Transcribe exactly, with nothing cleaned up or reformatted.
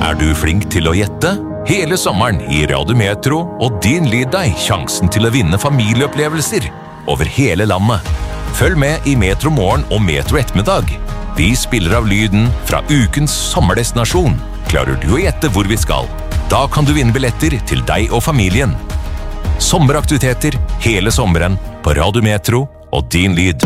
Er du flink til å gjette? Hele sommeren gir Radio Metro og Din Lyd deg sjansen til å vinne familieopplevelser over hele landet. Følg med i Metro Morgen og Metro Ettermiddag. Vi spiller av lyden fra ukens sommerdestinasjon. Klarer du å gjette hvor vi skal? Da kan du vinne billetter til deg og familien. Sommeraktiviteter hele sommeren på Radio Metro og Din Lyd.